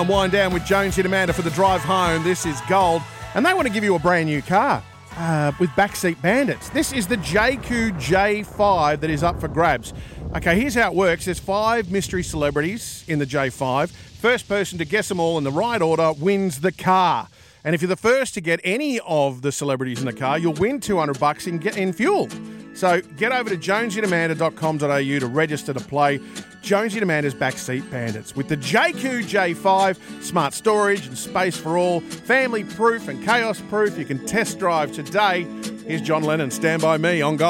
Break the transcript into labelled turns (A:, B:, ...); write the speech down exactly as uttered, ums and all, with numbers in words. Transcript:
A: Wind down with Jonesy and Amanda for the drive home. This is Gold, and they want to give you a brand new car uh, with Backseat Bandits. This is the J Q J five that is up for grabs. Okay, here's how it works. There's five mystery celebrities in the J five. First person to guess them all in the right order wins the car. And if you're the first to get any of the celebrities in the car, you'll win two hundred bucks in, in fuel. So get over to jonesy and amanda dot com dot a u to register to play Jonesy and Amanda's Backseat Bandits. With the J Q J five, smart storage and space for all, family proof and chaos proof, you can test drive today. Here's John Lennon, Stand By Me on Gold.